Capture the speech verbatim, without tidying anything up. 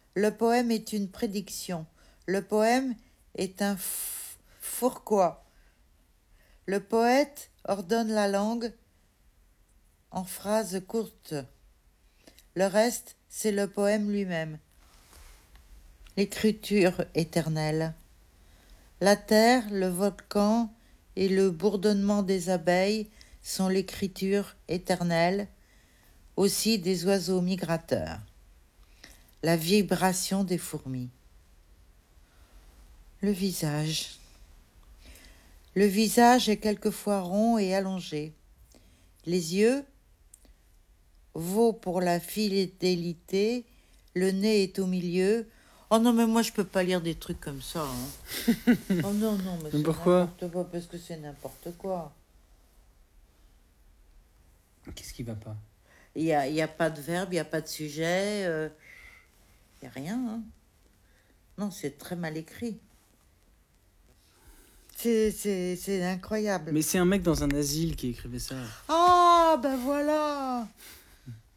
Le poème est une prédiction. Le poème est un f- fourquois. Le poète ordonne la langue en phrases courtes. Le reste, c'est le poème lui-même. L'écriture éternelle. La terre, le volcan et le bourdonnement des abeilles sont l'écriture éternelle, aussi des oiseaux migrateurs. La vibration des fourmis. Le visage. Le visage est quelquefois rond et allongé. Les yeux vaut pour la fidélité, le nez est au milieu. Oh non, mais moi je peux pas lire des trucs comme ça. Hein. Oh non, non, mais, Mais c'est pourquoi? n'importe quoi, parce que c'est n'importe quoi. Qu'est-ce qui va pas? Il n'y a, il y a pas de verbe, il n'y a pas de sujet, euh, il n'y a rien. Hein. Non, c'est très mal écrit. C'est, c'est, c'est incroyable. Mais c'est un mec dans un asile qui écrivait ça. Ah, ben voilà.